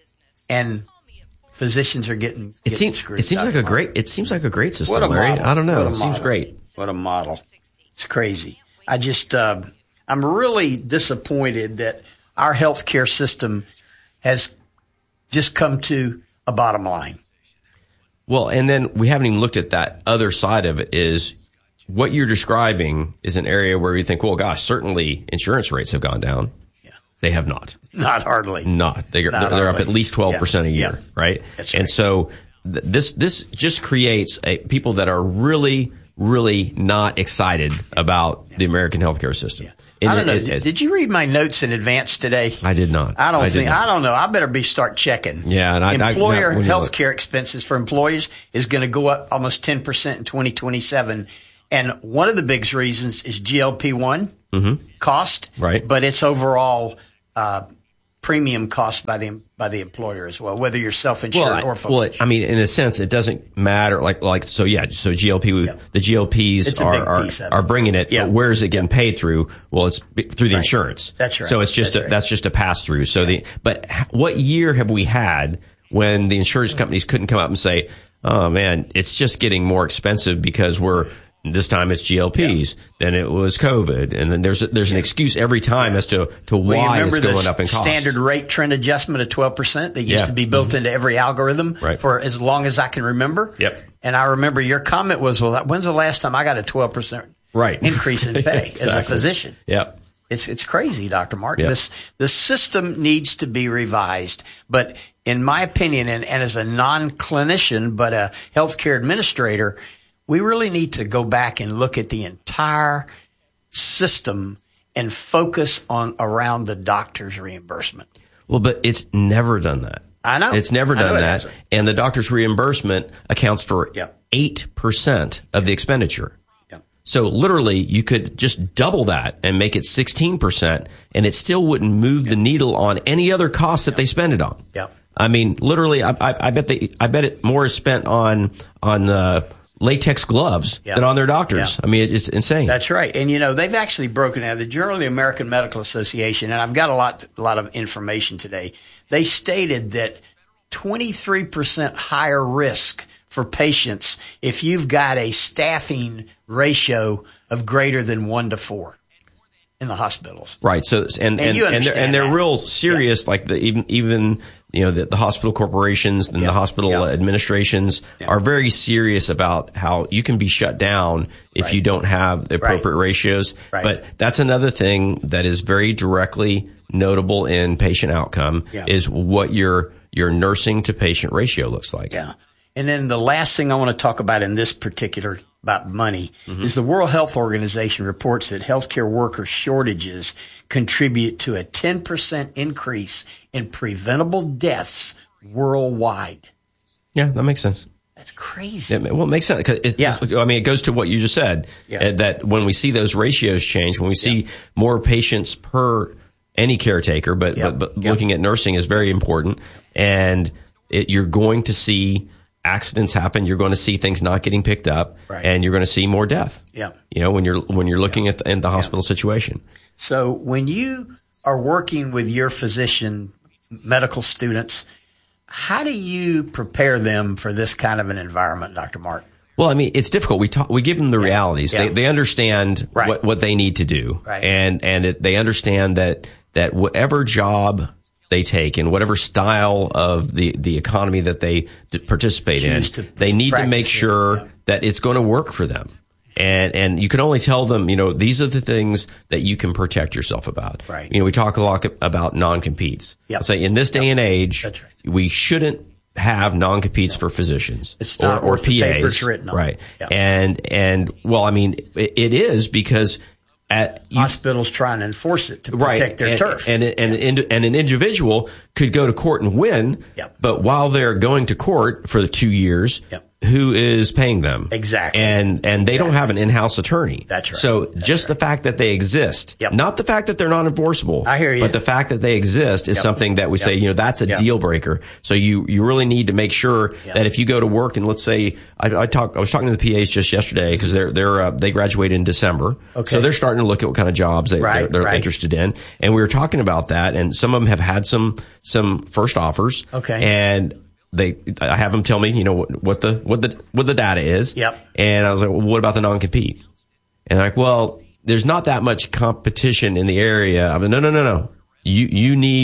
and physicians are getting, it getting seems screwed. it seems like a Mark. great it seems like a great system, What a Larry. model. I don't know. What a It seems model. great. What a model. It's crazy. I just uh, I'm really disappointed that our healthcare system has just come to a bottom line. Well, and then we haven't even looked at that other side of it. Is what you're describing is an area where you think, well, gosh, certainly insurance rates have gone down. Yeah. They have not. Not hardly. Not. They're, Not they're hardly. up at least twelve percent Yeah. a year, Yeah. right? That's and right. so th- this this just creates a, people that are really really not excited about the American healthcare system. I don't know. It, it, did, did you read my notes in advance today? I did not. I don't I think. not. I don't know. I better be start checking. Yeah, and I, employer I, I, health care expenses for employees is going to go up almost ten percent in twenty twenty-seven, and one of the big reasons is G L P one mm-hmm. cost, right? But it's overall uh, premium cost by the by the employer as well, whether you're self-insured well, or full. Well, I mean, in a sense, it doesn't matter. Like, like so, yeah. So G L P, yeah. the G L Ps are are, are bringing it. Yeah. But where is it getting paid through? Well, it's through the right. insurance. That's right. So it's just that's, a, right. that's just a pass through. So yeah. the but what year have we had when the insurance companies couldn't come up and say, "Oh man, it's just getting more expensive because we're." This time it's G L Ps. Yeah. Then it was COVID, and then there's a, there's an excuse every time as to to well, why it's going up in cost. Standard rate trend adjustment of twelve percent that used yeah. to be built mm-hmm. into every algorithm right. for as long as I can remember. Yep. And I remember your comment was, "Well, when's the last time I got a twelve percent right increase in pay exactly. as a physician?" Yep. It's it's crazy, Doctor Mark. Yep. This the system needs to be revised, but in my opinion, and, and as a non-clinician but a healthcare administrator, we really need to go back and look at the entire system and focus on around the doctor's reimbursement. Well, but it's never done that. I know. It's never done that. It and the doctor's reimbursement accounts for yep. eight percent of the expenditure. Yep. So literally you could just double that and make it sixteen percent and it still wouldn't move yep. the needle on any other cost that yep. they spend it on. Yep. I mean, literally, I, I, I bet they, I bet it more is spent on, on, uh, latex gloves yep. than on their doctors. Yep. I mean, it's insane. That's right. And, you know, they've actually broken out the Journal of the American Medical Association, and I've got a lot, a lot of information today. They stated that twenty-three percent higher risk for patients if you've got a staffing ratio of greater than one to four in the hospitals. Right. So, and, and, and, and they're, and they're that. real serious, yeah. like the, even, even, you know, the, the hospital corporations and yeah. the hospital yeah. administrations yeah. are very serious about how you can be shut down if right. you don't have the appropriate right. ratios. Right. But that's another thing that is very directly notable in patient outcome yeah. is what your, your nursing to patient ratio looks like. Yeah. And then the last thing I want to talk about in this particular about money mm-hmm. is the World Health Organization reports that healthcare worker shortages contribute to a ten percent increase in preventable deaths worldwide. Yeah, that makes sense. That's crazy. Yeah, well, it makes sense. Cause it, yeah. I mean, it goes to what you just said, yeah. uh, that when we see those ratios change, when we see yeah. more patients per any caretaker, but, yep. but, but yep. looking at nursing is very important. And it, you're going to see accidents happen. You're going to see things not getting picked up, right. and you're going to see more death. Yeah. You know, when you're when you're looking yeah. at the, in the hospital yeah. situation. So when you are working with your physician medical students, how do you prepare them for this kind of an environment, Doctor Mark? Well, I mean, it's difficult. We talk, we give them the yeah. realities. Yeah. They they understand right. what what they need to do, right. and and it, they understand that that whatever job they take and whatever style of the, the economy that they participate Choose in, to they need to make it. sure yeah. that it's going to work for them. And, and you can only tell them, you know, these are the things that you can protect yourself about. Right. You know, we talk a lot about non-competes. Yep. Say in this day yep. and age, That's right. we shouldn't have non-competes no. for physicians it's or, not or worth P As. The paper's written on. Right. Yep. And, and well, I mean, it, it is because at you, hospitals trying to enforce it to protect right. their and, turf. And, and, and, and an individual could go to court and win, yep. but while they're going to court for the two years, yep. who is paying them? Exactly. And and they exactly. don't have an in-house attorney. That's right. So That's just right. the fact that they exist, yep. not the fact that they're not enforceable. I hear you. But the fact that they exist is yep. something that we yep. say, you know, that's a yep. deal breaker. So you, you really need to make sure yep. that if you go to work and let's say, I, I talk, I was talking to the P As just yesterday because they're, they're, uh, they graduated in December. Okay. So they're starting to look at what kind of jobs they, right, they're, they're right. interested in. And we were talking about that and some of them have had some, some first offers. Okay. And They, I have them tell me, you know, what, what the, what the, what the data is. Yep. And I was like, well, what about the non-compete? And they're like, well, there's not that much competition in the area. I mean, no, no, no, no. You, you need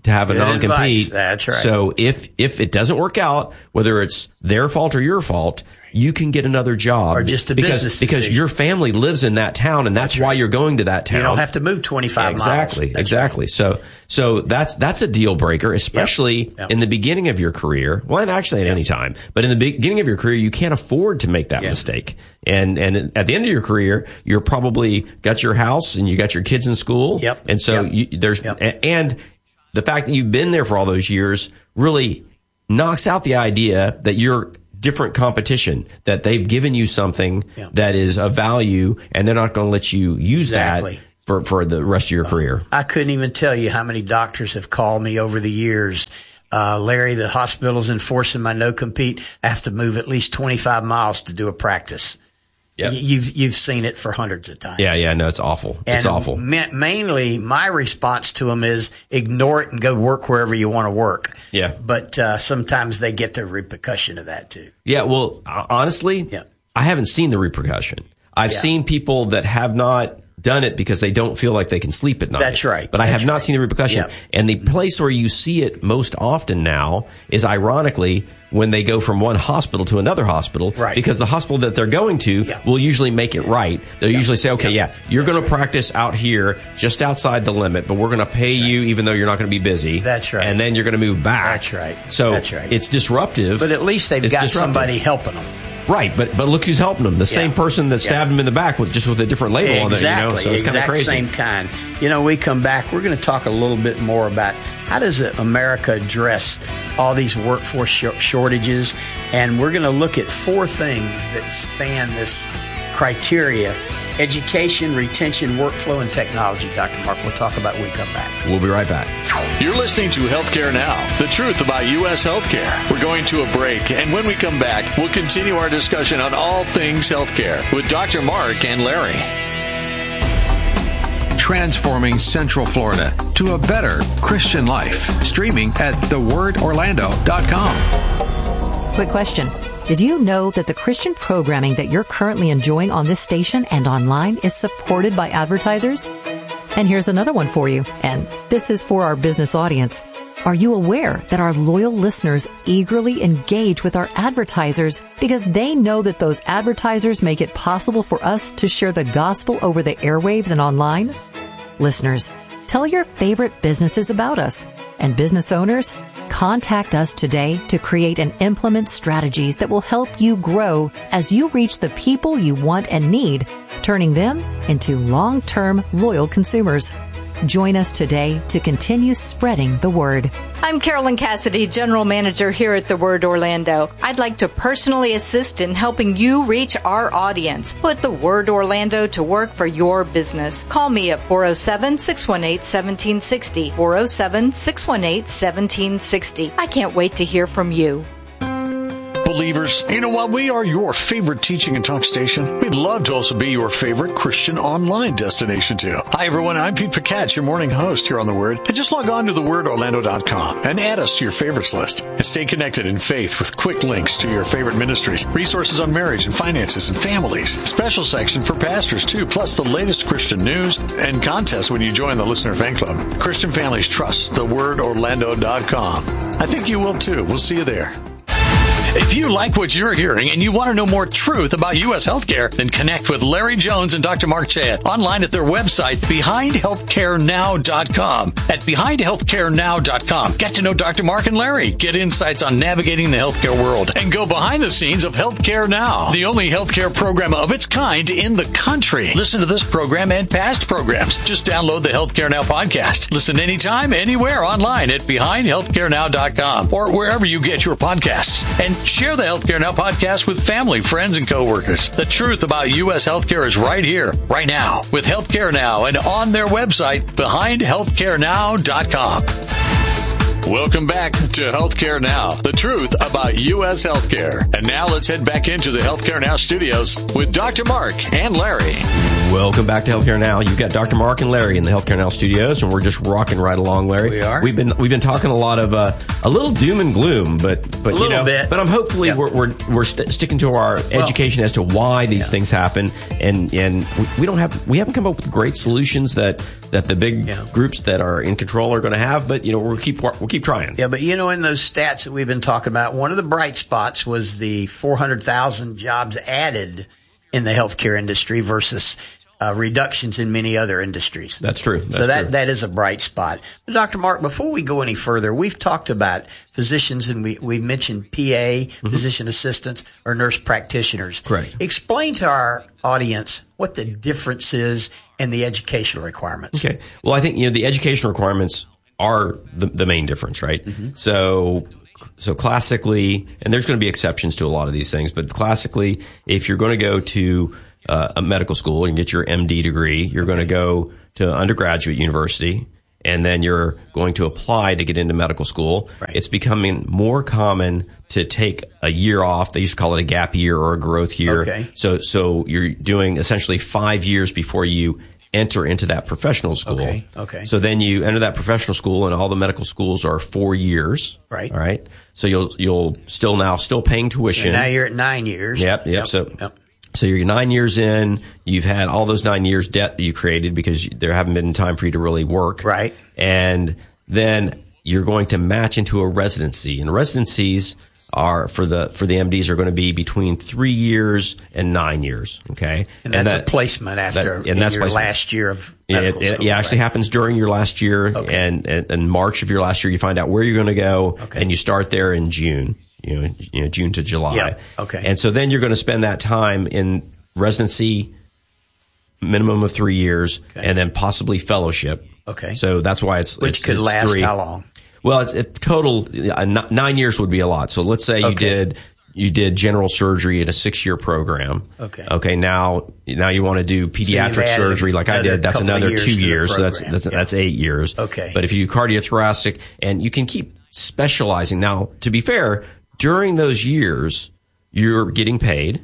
to have a Good non-compete. advice. That's right. So if if it doesn't work out, whether it's their fault or your fault, you can get another job. Or just a because, business because decision. your family lives in that town, and that's, that's why right. you're going to that town. You don't have to move twenty-five exactly, miles. Exactly, exactly. Right. So so that's that's a deal breaker, especially yep. Yep. in the beginning of your career. Well, and actually at yep. any time, but in the beginning of your career, you can't afford to make that yep. mistake. And and at the end of your career, you're probably got your house and you got your kids in school. Yep. And so yep. you, there's yep. and the fact that you've been there for all those years really knocks out the idea that you're different competition, that they've given you something yeah. that is of value, and they're not going to let you use exactly. that for, for the rest of your well, career. I couldn't even tell you how many doctors have called me over the years. Uh, Larry, the hospital's enforcing my no-compete. I have to move at least twenty-five miles to do a practice. Yep. You've you've seen it for hundreds of times. Yeah, yeah, no, it's awful. And it's awful. Ma- mainly, my response to them is ignore it and go work wherever you want to work. Yeah. But uh, sometimes they get the repercussion of that too. Yeah, well, honestly, yeah. I haven't seen the repercussion. I've yeah. seen people that have not done it because they don't feel like they can sleep at night. That's right. But I That's have not right. seen the repercussion. Yeah. And the place where you see it most often now is ironically when they go from one hospital to another hospital. Right. Because the hospital that they're going to yeah. will usually make it right. They'll yeah. usually say, okay, yeah, yeah you're going right. to practice out here just outside the limit, but we're going to pay That's you right. even though you're not going to be busy. That's right. And then you're going to move back. That's right. So That's right. it's disruptive. But at least they've it's got disruptive. somebody helping them. Right, but but look who's helping them. The yeah. same person that stabbed yeah. him in the back with just with a different label exactly. on it, you know. So it's kind of crazy. Same kind. You know, we come back. We're going to talk a little bit more about how does America address all these workforce sh- shortages, and we're going to look at four things that span this criteria: education, retention, workflow, and technology. Doctor Mark, we'll talk about when we come back. We'll be right back. You're listening to Healthcare Now, the truth about U S healthcare. We're going to a break, and when we come back, we'll continue our discussion on all things healthcare with Doctor Mark and Larry. Transforming Central Florida to a better Christian life. Streaming at the word orlando dot com. Quick question. Did you know that the Christian programming that you're currently enjoying on this station and online is supported by advertisers? And here's another one for you, and this is for our business audience. Are you aware that our loyal listeners eagerly engage with our advertisers because they know that those advertisers make it possible for us to share the gospel over the airwaves and online? Listeners, tell your favorite businesses about us. And business owners, contact us today to create and implement strategies that will help you grow as you reach the people you want and need, turning them into long-term loyal consumers. Join us today to continue spreading the word. I'm Carolyn Cassidy, General Manager here at The Word Orlando. I'd like to personally assist in helping you reach our audience. Put The Word Orlando to work for your business. Call me at four oh seven, six one eight, one seven six oh, four oh seven, six one eight, one seven six oh. I can't wait to hear from you. Believers, you know what? We are your favorite teaching and talk station. We'd love to also be your favorite Christian online destination too. Hi everyone, I'm Pete Pacat, your morning host here on The Word. And just log on to the word orlando dot com and add us to your favorites list. And stay connected in faith with quick links to your favorite ministries, resources on marriage and finances and families, special section for pastors too, plus the latest Christian news and contests when you join the Listener Fan Club. Christian families trust the word orlando dot com. I think you will too. We'll see you there. If you like what you're hearing and you want to know more truth about U S healthcare, then connect with Larry Jones and Doctor Mark Chad online at their website, behind healthcare now dot com. At behind healthcare now dot com, get to know Doctor Mark and Larry, get insights on navigating the healthcare world, and go behind the scenes of Healthcare Now, the only healthcare program of its kind in the country. Listen to this program and past programs. Just download the Healthcare Now podcast. Listen anytime, anywhere online at behind healthcare now dot com or wherever you get your podcasts. And share the Healthcare Now podcast with family, friends, and coworkers. The truth about U S healthcare is right here, right now, with Healthcare Now and on their website, behind healthcare now dot com. Welcome back to Healthcare Now, the truth about U S healthcare. And now let's head back into the Healthcare Now studios with Doctor Mark and Larry. Welcome back to Healthcare Now. You've got Doctor Mark and Larry in the Healthcare Now studios, and we're just rocking right along, Larry. We are. We've been we've been talking a lot of uh, a little doom and gloom, but but a you know, bit. but I'm hopefully Yep. we're we're, we're st- sticking to our Well, education as to why these yeah. things happen, and and we, we don't have we haven't come up with great solutions that that the big Yeah. groups that are in control are going to have, but you know we'll keep we'll keep trying. Yeah, but you know, in those stats that we've been talking about, one of the bright spots was the four hundred thousand jobs added in the healthcare industry versus uh, reductions in many other industries. That's true. That's so that true. that is a bright spot. But Doctor Mark, before we go any further, we've talked about physicians and we we mentioned P A, Mm-hmm. physician assistants, or nurse practitioners. Correct. Explain to our audience what the difference is in the educational requirements. Okay. Well, I think you know the education requirements are the, the main difference, right? Mm-hmm. So. So classically, and there's going to be exceptions to a lot of these things, but classically, if you're going to go to uh, a medical school and get your M D degree, you're going to go to undergraduate university, and then you're going to apply to get into medical school. Right. It's becoming more common to take a year off. They used to call it a gap year or a growth year. Okay. So, so you're doing essentially five years before you enter into that professional school. Okay, okay. So then you enter that professional school, and all the medical schools are four years. Right. All right. So you'll you'll still now still paying tuition. So now you're at nine years. Yep. Yep. Yep, So yep. so you're nine years in. You've had all those nine years debt that you created because there haven't been time for you to really work. Right. And then you're going to match into a residency, and residencies are for the for the M Ds are going to be between three years and nine years. Okay, And that's that- a placement after that- and that's your placement. last year of It, medical it, school. it actually right? happens during your last year, Okay. and, and in March of your last year, you find out where you're going to go, Okay. and you start there in June, you know, you know, June to July. Yeah. Okay. And so then you're going to spend that time in residency, minimum of three years, Okay. and then possibly fellowship. Okay. So that's why it's Which it's, could it's last three. how long? Well, it's it, total uh, n- nine years would be a lot. So let's say you Okay. did you did general surgery in a six year program. Okay. Okay. Now now you want to do pediatric added surgery like I another did. That's couple of another years two to the years. So that's program. that's Yeah. that's eight years. Okay. But if you do cardiothoracic, and you can keep specializing. Now, to be fair, during those years, you're getting paid.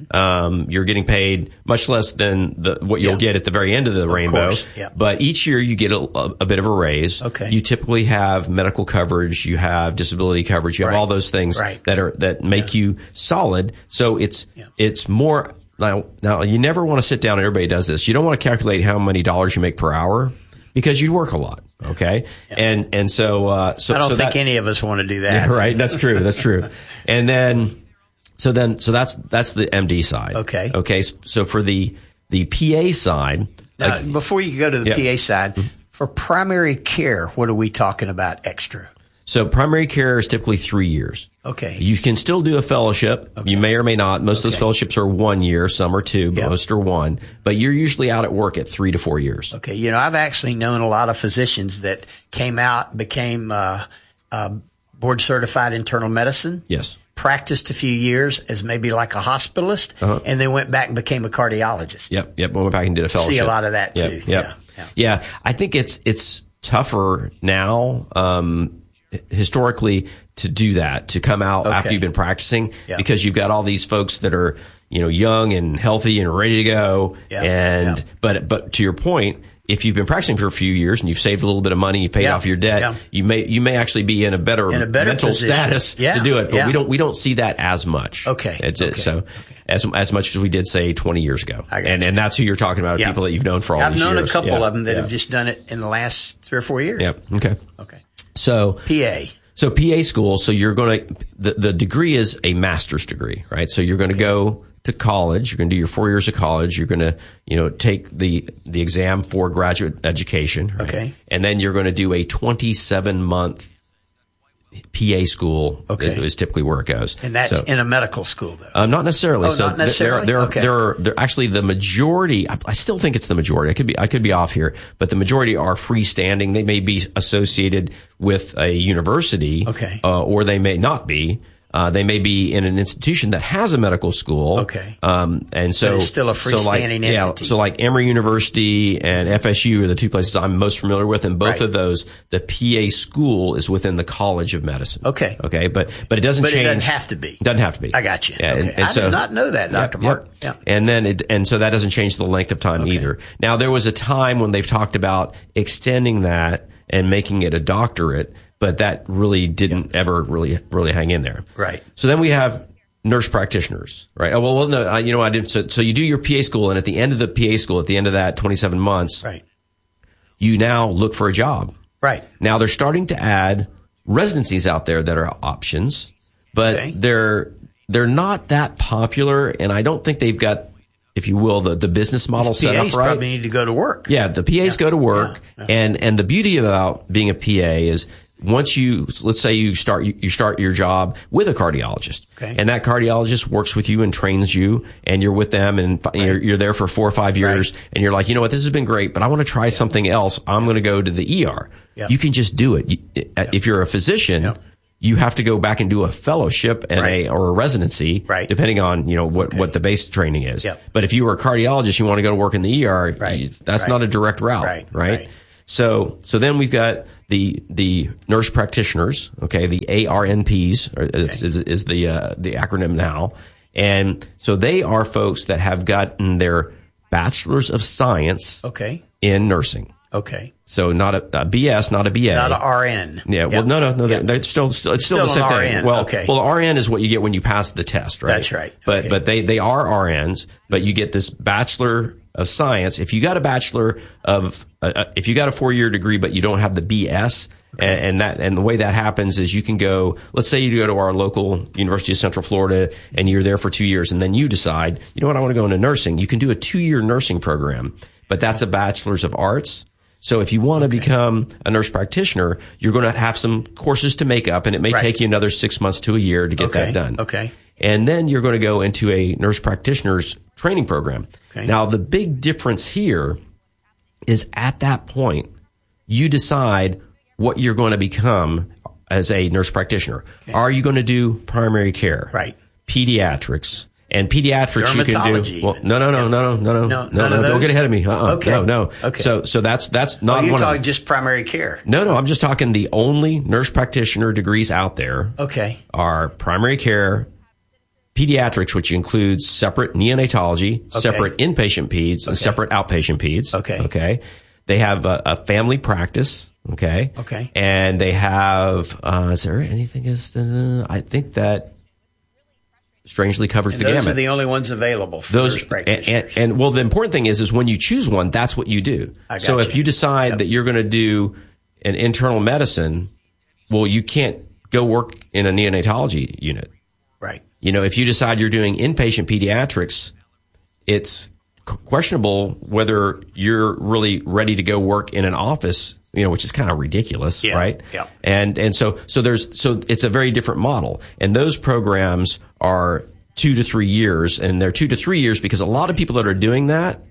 Um, you're getting paid much less than the, what you'll Yeah. get at the very end of the rainbow. course, yeah. But each year you get a, a, a bit of a raise. Okay. You typically have medical coverage, you have disability coverage, you have Right. all those things Right. that are that make you solid. So it's Yeah. it's more now. Now you never want to sit down, and everybody does this. You don't want to calculate how many dollars you make per hour because you work a lot. Okay, and and so uh, so I don't so think that, any of us want to do that. yeah, right. That's true. That's true. And then, so then, so that's that's the M D side. Okay. Okay. So for the the P A side, Now, like- before you go to the Yeah. P A side, for primary care, what are we talking about extra? so primary care is typically three years. Okay. You can still do a fellowship. You may or may not. Most of those Okay. fellowships are one year. Some are two, but Yep. most are one. But you're usually out at work at three to four years. Okay. You know, I've actually known a lot of physicians that came out, became uh, uh, board certified internal medicine. Yes. Practiced a few years as maybe like a hospitalist, Uh-huh. and then went back and became a cardiologist. Yep. Yep. Went back and did a fellowship. See a lot of that Yep, too. Yep. Yeah, yeah. Yeah. I think it's it's tougher now, um, historically, to do that, to come out Okay. after you've been practicing, Yeah. because you've got all these folks that are, you know, young and healthy and ready to go. Yeah, And yeah. but but to your point, if you've been practicing for a few years and you've saved a little bit of money, you paid Yeah, off your debt, yeah. you may you may actually be in a better, In a better mental position. status Yeah, to do it. But yeah. we don't we don't see that as much. Okay, It's, okay, So as as much as we did say twenty years ago, I got and you. and that's who you're talking about, Yeah. people that you've known for all I've these known years. a couple Yeah, of them that yeah. have just done it in the last three or four years. Yep. Okay. Okay. So P A. so P A school. So you're going to the the degree is a master's degree, right? So you're going to go to college. You're going to do your four years of college. You're going to you know take the the exam for graduate education. Right? Okay. And then you're going to do a twenty-seven month P A school. Okay. Is typically where it goes. And that's So- in a medical school, though. Um, not necessarily. Oh, so not necessarily? There, there, Okay. there are, there actually the majority. I, I still think it's the majority. I could be, I could be off here, but the majority are freestanding. They may be associated with a university, Okay. uh, or they may not be. Uh, they may be in an institution that has a medical school. Okay. Um, and so But it's still a so like, freestanding yeah, entity. so like Emory University and F S U are the two places I'm most familiar with, and both Right. of those, the P A school is within the College of Medicine. Okay. Okay, but but it doesn't But it change. doesn't have to be. Doesn't have to be. I got you. Yeah, and- Okay. and I so- did not know that, Yep, Doctor Mark. yep. Yeah. And then it, and so that doesn't change the length of time Okay. either. Now there was a time when they've talked about extending that and making it a doctorate, but that really didn't yeah. ever really, really hang in there. Right. So then we have nurse practitioners, right? Oh, well, well no, I, you know, I didn't. So, so you do your P A school, and at the end of the P A school, at the end of that twenty-seven months, right, you now look for a job. Right. Now they're starting to add residencies out there that are options, but okay. they're they're not that popular, and I don't think they've got, if you will, the, the business model set up right. P As probably need to go to work. Yeah, the P As yeah. go to work, yeah. Yeah. and and the beauty about being a P A is once you, let's say you start you, you start your job with a cardiologist, okay. and that cardiologist works with you and trains you, and you're with them, and right. you're, you're there for four or five years, right. and you're like, you know what, this has been great, but I want to try yeah. something else. I'm going to go to the E R. Yeah. You can just do it. You, yeah. If you're a physician. Yeah. You have to go back and do a fellowship and right. a or a residency, right. depending on you know what, okay. what the base training is. Yep. But if you were a cardiologist, you want to go to work in the E R, right. that's right. not a direct route, right. right? right? So so then we've got the the nurse practitioners, okay, the A R N Ps okay. is, is, is the uh, the acronym now, and so they are folks that have gotten their bachelor's of science, okay. in nursing. Okay. So not a, a B S, not a B A. Not a R N. Yeah. Well, yep. no, no, no. Yep. They're still, still, it's still, still the same R N. thing. Well, okay. well, R N is what you get when you pass the test, right? That's right. But, okay. but they, they are R Ns, but you get this Bachelor of Science. If you got a Bachelor of, uh, if you got a four year degree, but you don't have the B S, okay. and, and that, and the way that happens is you can go, let's say you go to our local University of Central Florida and you're there for two years and then you decide, you know what, I want to go into nursing. You can do a two year nursing program, but that's a Bachelor's of Arts. So if you want to okay. become a nurse practitioner, you're going to have some courses to make up, and it may right. take you another six months to a year to get okay. that done. Okay. And then you're going to go into a nurse practitioner's training program. Okay. Now, the big difference here is at that point, you decide what you're going to become as a nurse practitioner. Okay. Are you going to do primary care? Right. Pediatrics? And pediatrics you can do. Well, no, no, no, yeah. no, no, no, no, no, no. Don't get ahead of me. Uh-uh. Okay. No, no. Okay. So, so that's that's not oh, you're one talking of just primary care. No, no. I'm just talking the only nurse practitioner degrees out there. Okay. Are primary care, pediatrics, which includes separate neonatology, okay. separate inpatient peds, okay. and separate outpatient peds. Okay. Okay. They have a, a family practice. Okay. Okay. And they have. Uh, is there anything? Is uh, I think that. Strangely covers and the those gamut. Those are the only ones available for those nurse practitioners. And, and, and well, the important thing is, is when you choose one, that's what you do. I got so you. if you decide yep. that you're going to do an internal medicine, well, you can't go work in a neonatology unit. Right. You know, if you decide you're doing inpatient pediatrics, it's questionable whether you're really ready to go work in an office, you know, which is kind of ridiculous, yeah. right? Yeah. And, and so, so there's, so it's a very different model. And those programs are two to three years, and they're two to three years because a lot of people that are doing that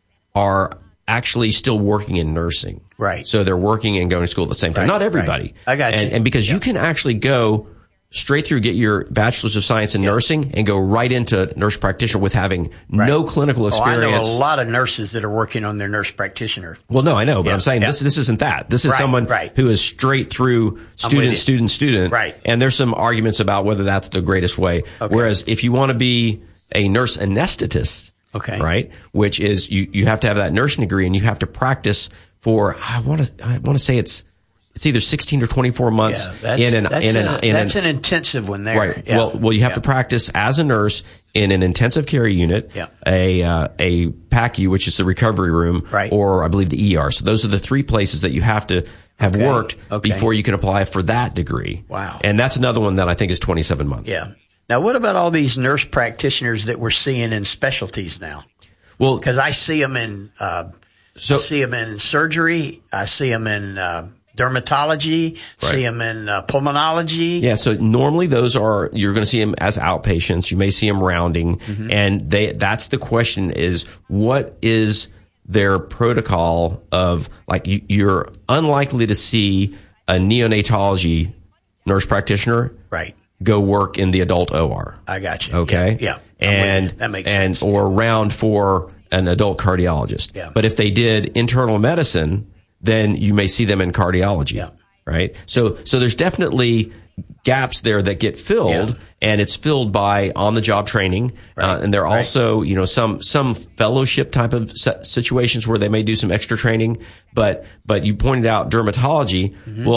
are actually still working in nursing. Right. So they're working and going to school at the same time. Right. Not everybody. Right. I got you. And, and because yeah. you can actually go straight through, get your bachelor's of science in yeah. nursing and go right into nurse practitioner with having right. no clinical experience. Oh, I know a lot of nurses that are working on their nurse practitioner. Well, no, I know, but yeah. I'm saying yeah. this this isn't that. This is right. someone right. who is straight through student, student, student. Right. And there's some arguments about whether that's the greatest way. Okay. Whereas if you want to be a nurse anesthetist, okay. right, which is you, you have to have that nursing degree and you have to practice for, I want to, I want to say it's, It's either sixteen or twenty-four months yeah, that's, in an, that's, in an, an, in that's an, an intensive one there. Right. Yeah. Well, well, you have yeah. to practice as a nurse in an intensive care unit, yeah. a, uh, a P A C U, which is the recovery room, right. or I believe the E R. So those are the three places that you have to have okay. worked okay. before you can apply for that degree. Wow. And that's another one that I think is twenty-seven months. Yeah. Now, what about all these nurse practitioners that we're seeing in specialties now? Well, because I see them in, uh, so, I see them in surgery. I see them in, uh, dermatology, right. see them in uh, pulmonology. Yeah, so normally those are, you're going to see them as outpatients. You may see them rounding. Mm-hmm. And they, that's the question is, what is their protocol of, like, you, you're unlikely to see a neonatology nurse practitioner right. go work in the adult O R. I got you. Okay? Yeah. yeah. And, that makes and, sense. Or round for an adult cardiologist. Yeah. But if they did internal medicine, then you may see them in cardiology, yeah. right? So, so there's definitely gaps there that get filled, yeah. and it's filled by on-the-job training. Right. Uh, and there are right. also, you know, some some fellowship type of situations where they may do some extra training. But but you pointed out dermatology. Mm-hmm. Well,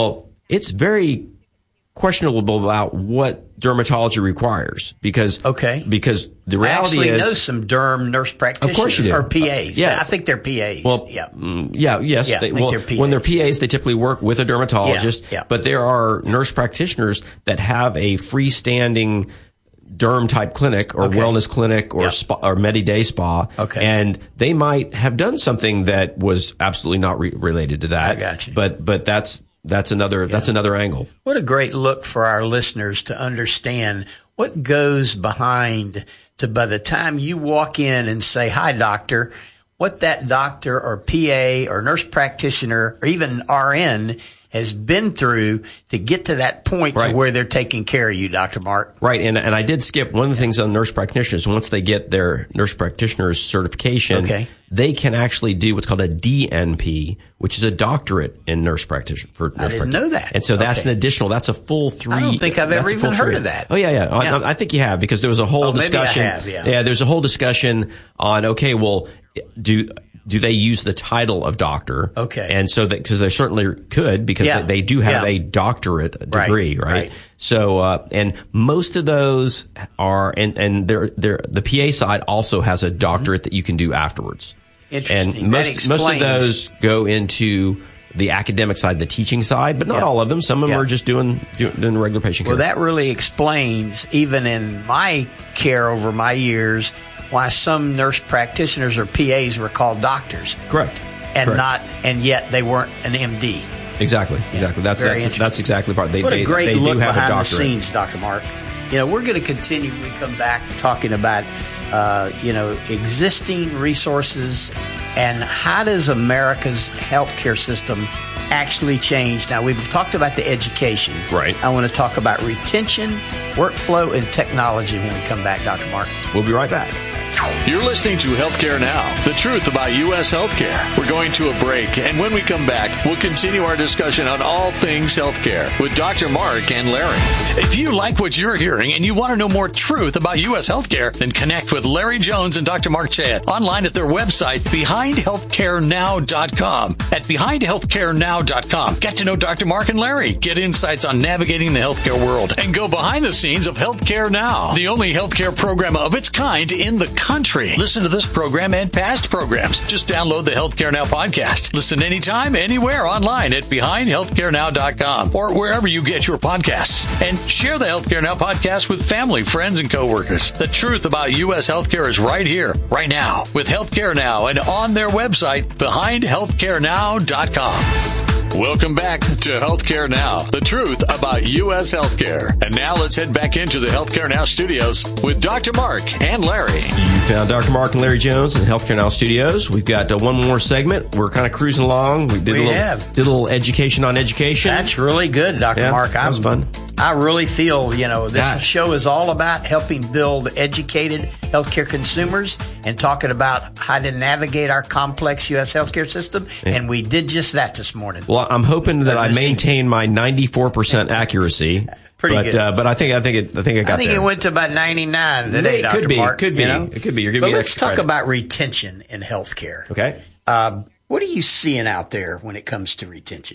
it's very questionable about what dermatology requires because okay because the reality I actually is know some derm nurse practitioners of course you do. or P As. Uh, yeah, I think they're P As. Well, yeah, mm, yeah, yes. Yeah, they, I think well, they're P As. When they're P As, they typically work with a dermatologist. Yeah, yeah. But there are nurse practitioners that have a freestanding derm type clinic or okay. wellness clinic or yep. spa or Medi-Day spa. Okay. And they might have done something that was absolutely not re- related to that. I got you. But but that's that's another yeah. that's another angle. What a great look for our listeners to understand what goes behind to by the time you walk in and say, "Hi, doctor," what that doctor or P A or nurse practitioner or even R N has been through to get to that point right. to where they're taking care of you, Doctor Mark. Right. And and I did skip one of the things on nurse practitioners. Once they get their nurse practitioner's certification, okay. they can actually do what's called a D N P, which is a doctorate in nurse practitioner. For nurse I didn't know that. And so that's okay. an additional, that's a full three. I don't think I've ever even heard of that. Oh, yeah, yeah. yeah. I, I think you have because there was a whole oh, discussion. Maybe I have, yeah. yeah, there's a whole discussion on, okay, well, do... Do they use the title of doctor? Okay. And so that, cause they certainly could because yeah. they, they do have yeah. a doctorate degree, right? right? right. So, uh, and most of those are, and, and they're, they're, the P A side also has a doctorate mm-hmm. that you can do afterwards. Interesting. And most, most of those go into the academic side, the teaching side, but not yeah. all of them. Some of them yeah. are just doing, doing, doing regular patient care. Well, that really explains, even in my care over my years, why some nurse practitioners or P As were called doctors. Correct. And Correct. not, and yet they weren't an M D. Exactly. Exactly. That's that's, that's exactly part. They, what they, a great they look do have behind a the doctorate. scenes, Doctor Mark. You know, we're going to continue when we come back talking about, uh, you know, existing resources and how does America's healthcare system actually change. Now, we've talked about the education. Right. I want to talk about retention, workflow, and technology when we come back, Doctor Mark. We'll be right back. You're listening to Healthcare Now, the truth about U S healthcare. We're going to a break, and when we come back, we'll continue our discussion on all things healthcare with Doctor Mark and Larry. If you like what you're hearing and you want to know more truth about U S healthcare, then connect with Larry Jones and Doctor Mark Chad online at their website, behind healthcare now dot com. At behind healthcare now dot com, get to know Doctor Mark and Larry, get insights on navigating the healthcare world, and go behind the scenes of Healthcare Now, the only healthcare program of its kind in the country. Listen to this program and past programs. Just download the Healthcare Now podcast. Listen anytime, anywhere online at behind healthcare now dot com or wherever you get your podcasts. And share the Healthcare Now podcast with family, friends, and coworkers. The truth about U S healthcare is right here, right now, with Healthcare Now and on their website, behind healthcare now dot com. Welcome back to Healthcare Now, the truth about U S healthcare. And now let's head back into the Healthcare Now studios with Doctor Mark and Larry. You found Doctor Mark and Larry Jones in Healthcare Now studios. We've got uh, one more segment. We're kind of cruising along. We did we a little, have. did a little education on education. That's really good, Doctor Yeah, Mark. that was fun. I really feel, you know, this Yeah. show is all about helping build educated healthcare consumers and talking about how to navigate our complex U S healthcare system. Yeah. And we did just that this morning. Well, I'm hoping that Or I this maintain my ninety-four percent accuracy. Pretty but, good. Uh, but I think I think it I think I got I think there. it went to about ninety-nine today, It Doctor could be. Mark. Could be. You know? It could be. You're giving but me let's extra talk credit. about retention in healthcare. Okay. Uh, what are you seeing out there when it comes to retention?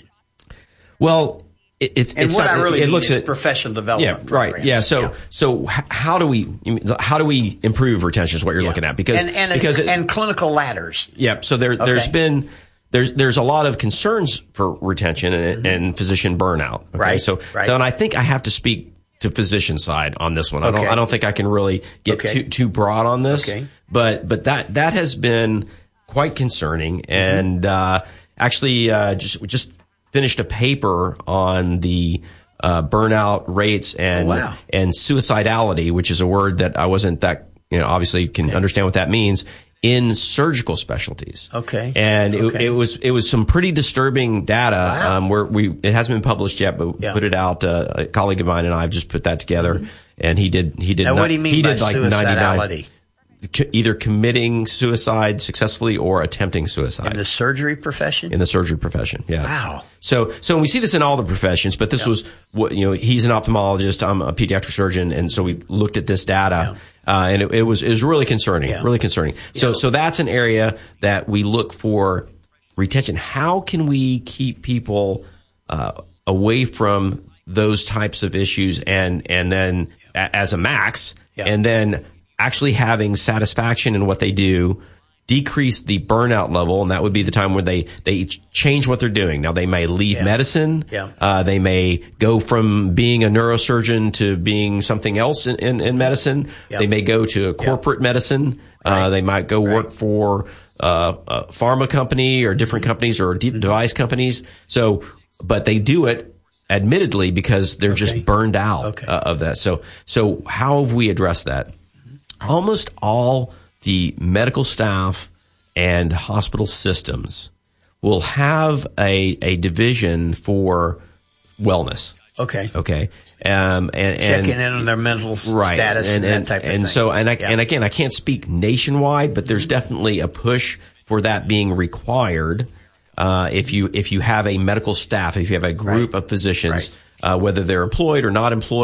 Well, it, it's And it's what not, I really it mean looks is at professional yeah, development right. programs. Yeah. So so h- how do we how do we improve retention? Is what you're Yeah. looking at because and and, because it, and clinical ladders. yeah. So there there's Okay. been. There's there's a lot of concerns for retention and, Mm-hmm. and physician burnout. Okay? Right, So right. so and I think I have to speak to physician side on this one. I don't Okay. I don't think I can really get Okay. too too broad on this. Okay. But but that that has been quite concerning. Mm-hmm. And uh, actually, uh, just we just finished a paper on the uh, burnout rates and Oh, wow. and suicidality, which is a word that I wasn't that you know obviously you can understand what that means. In surgical specialties. Okay. And it, Okay. it was, it was some pretty disturbing data, Wow. um, where we, it hasn't been published yet, but we Yeah. put it out, uh, a colleague of mine and I have just put that together and he did, he did, Now, not, what do you mean he by did like suicidality? ninety-nine, c- either committing suicide successfully or attempting suicide. In the surgery profession? In the surgery profession. Yeah. Wow. So, so we see this in all the professions, but this Yeah. was what, you know, he's an ophthalmologist. I'm a pediatric surgeon. And so we looked at this data. Yeah. Uh, and it, it was, it was really concerning, Yeah. really concerning. So, Yeah. so that's an area that we look for retention. How can we keep people, uh, away from those types of issues and, and then a, as a max, yeah. and then actually having satisfaction in what they do, decrease the burnout level, and that would be the time where they, they change what they're doing. Now, they may leave yeah. medicine. Yeah. Uh, they may go from being a neurosurgeon to being something else in, in, in medicine. Yeah. They may go to corporate yeah. medicine. Right. Uh, they might go right. work for uh, a pharma company or different mm-hmm. companies or de- mm-hmm. device companies. So, but they do it admittedly because they're okay. just burned out okay. uh, of that. So, so how have we addressed that? Mm-hmm. Almost all the medical staff and hospital systems will have a, a division for wellness. Okay. Okay. Um, and, and checking in on their mental right. status and, and, and that type of and thing. So, and I, yeah. and again, I can't speak nationwide, but there's definitely a push for that being required. Uh, if you, if you have a medical staff, if you have a group right. of physicians, right. uh, whether they're employed or not employed,